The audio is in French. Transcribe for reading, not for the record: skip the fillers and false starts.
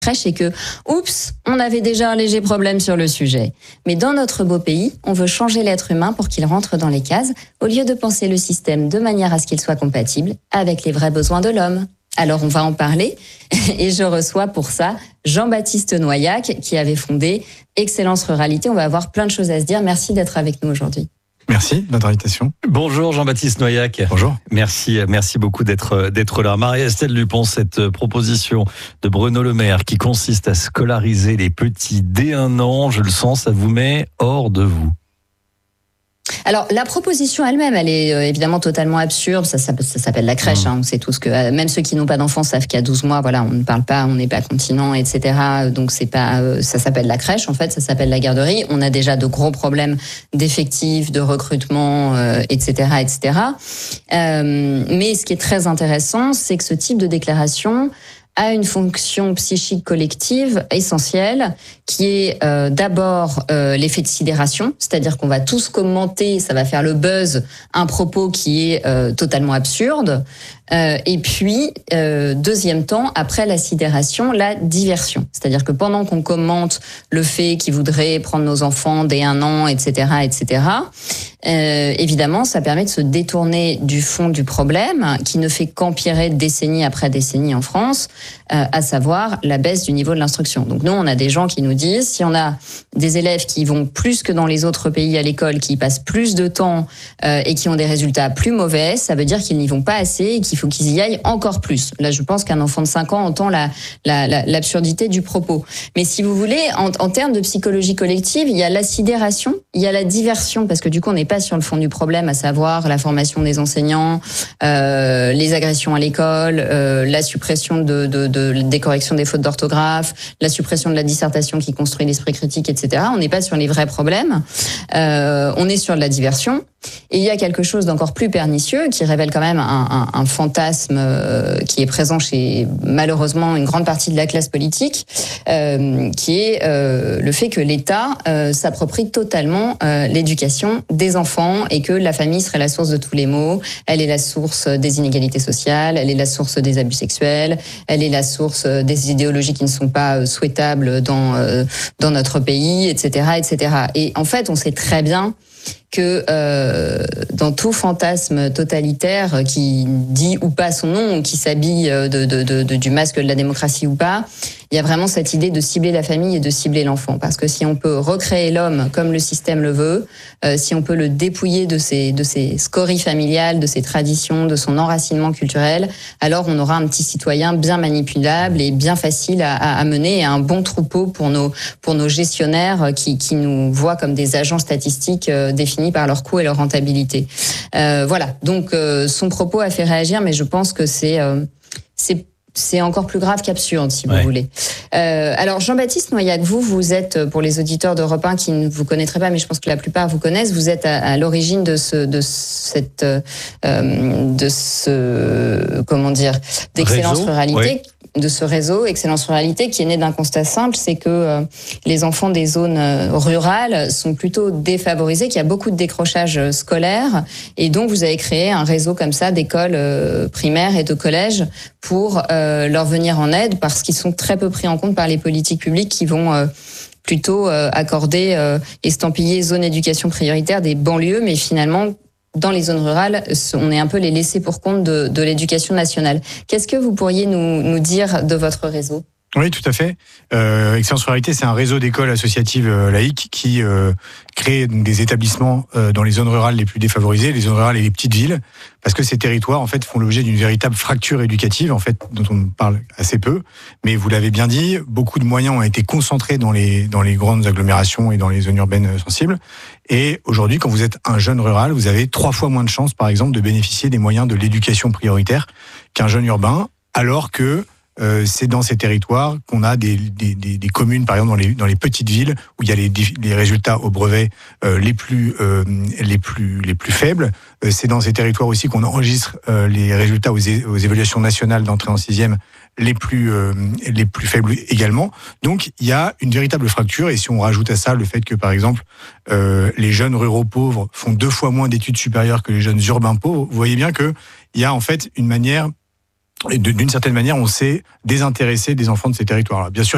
crèche et que, oups, on avait déjà un léger problème sur le sujet. Mais dans notre beau pays, on veut changer l'être humain pour qu'il rentre dans les cases, au lieu de penser le système de manière à ce qu'il soit compatible avec les vrais besoins de l'homme. Alors on va en parler et je reçois pour ça Jean-Baptiste Noyac qui avait fondé Excellence Ruralité. On va avoir plein de choses à se dire. Merci d'être avec nous aujourd'hui. Merci de notre invitation. Bonjour Jean-Baptiste Noyac. Bonjour. Merci beaucoup d'être là. Marie-Estelle Dupont, cette proposition de Bruno Le Maire qui consiste à scolariser les petits dès 1 an, je le sens, ça vous met hors de vous. Alors, la proposition elle-même, elle est évidemment totalement absurde. Ça s'appelle la crèche. On sait tous que même ceux qui n'ont pas d'enfants savent qu'à 12 mois, voilà, on ne parle pas, on n'est pas continent, etc. Donc, c'est pas, ça s'appelle la crèche. En fait, ça s'appelle la garderie. On a déjà de gros problèmes d'effectifs, de recrutement, etc., etc. Mais ce qui est très intéressant, c'est que ce type de déclaration a une fonction psychique collective essentielle qui est d'abord l'effet de sidération, c'est-à-dire qu'on va tous commenter, ça va faire le buzz, un propos qui est totalement absurde. Et puis, deuxième temps, après la sidération, la diversion. C'est-à-dire que pendant qu'on commente le fait qu'ils voudraient prendre nos enfants dès 1 an, etc., etc., évidemment, ça permet de se détourner du fond du problème, qui ne fait qu'empirer décennie après décennie en France, à savoir la baisse du niveau de l'instruction. Donc nous, on a des gens qui nous disent, si on a des élèves qui vont plus que dans les autres pays à l'école, qui passent plus de temps et qui ont des résultats plus mauvais, ça veut dire qu'ils n'y vont pas assez et qu'il faut qu'ils y aillent encore plus. Là, je pense qu'un enfant de 5 ans entend l'absurdité du propos. Mais si vous voulez, en termes de psychologie collective, il y a la sidération, il y a la diversion, parce que du coup, on n'est pas sur le fond du problème, à savoir la formation des enseignants, les agressions à l'école, la suppression des corrections des fautes d'orthographe, la suppression de la dissertation qui construit l'esprit critique, etc. On n'est pas sur les vrais problèmes. On est sur de la diversion. Et il y a quelque chose d'encore plus pernicieux qui révèle quand même un fantasme qui est présent chez malheureusement une grande partie de la classe politique, qui est le fait que l'État s'approprie totalement l'éducation des enfants et que la famille serait la source de tous les maux. Elle est la source des inégalités sociales, elle est la source des abus sexuels, elle est la source des idéologies qui ne sont pas souhaitables dans notre pays, etc., etc. Et en fait, on sait très bien que dans tout fantasme totalitaire qui dit ou pas son nom, ou qui s'habille du masque de la démocratie ou pas, il y a vraiment cette idée de cibler la famille et de cibler l'enfant. Parce que si on peut recréer l'homme comme le système le veut, si on peut le dépouiller de ses scories familiales, de ses traditions, de son enracinement culturel, alors on aura un petit citoyen bien manipulable et bien facile à mener, et un bon troupeau pour nos gestionnaires qui nous voient comme des agents statistiques définis par leur coût et leur rentabilité. Voilà. Donc son propos a fait réagir, mais je pense que c'est encore plus grave qu'absurde, si vous voulez. Alors, Jean-Baptiste Noyac, vous êtes, pour les auditeurs d'Europe 1 qui ne vous connaîtraient pas, mais je pense que la plupart vous connaissent, vous êtes à l'origine d'Excellence Ruralité. Oui. De ce réseau Excellence Ruralité qui est né d'un constat simple, c'est que les enfants des zones rurales sont plutôt défavorisés, qu'il y a beaucoup de décrochage scolaire, et donc vous avez créé un réseau comme ça d'écoles primaires et de collèges pour leur venir en aide, parce qu'ils sont très peu pris en compte par les politiques publiques qui vont plutôt accorder, estampiller zone éducation prioritaire des banlieues, mais finalement dans les zones rurales, on est un peu les laissés pour compte de l'éducation nationale. Qu'est-ce que vous pourriez nous dire de votre réseau ? Oui, tout à fait. Excellence Ruralité, c'est un réseau d'écoles associatives laïques qui crée des établissements dans les zones rurales les plus défavorisées, les zones rurales et les petites villes, parce que ces territoires en fait font l'objet d'une véritable fracture éducative, en fait, dont on parle assez peu. Mais vous l'avez bien dit, beaucoup de moyens ont été concentrés dans les grandes agglomérations et dans les zones urbaines sensibles. Et aujourd'hui, quand vous êtes un jeune rural, vous avez 3 fois moins de chances, par exemple, de bénéficier des moyens de l'éducation prioritaire qu'un jeune urbain, alors que c'est dans ces territoires qu'on a des communes, par exemple dans les petites villes, où il y a les résultats au brevet les plus faibles. C'est dans ces territoires aussi qu'on enregistre les résultats aux évaluations nationales d'entrée en 6e les plus faibles également. Donc il y a une véritable fracture, et si on rajoute à ça le fait que, par exemple, les jeunes ruraux pauvres font 2 fois moins d'études supérieures que les jeunes urbains pauvres, vous voyez bien que il y a en fait une manière, d'une certaine manière, on s'est désintéressé des enfants de ces territoires-là. Bien sûr,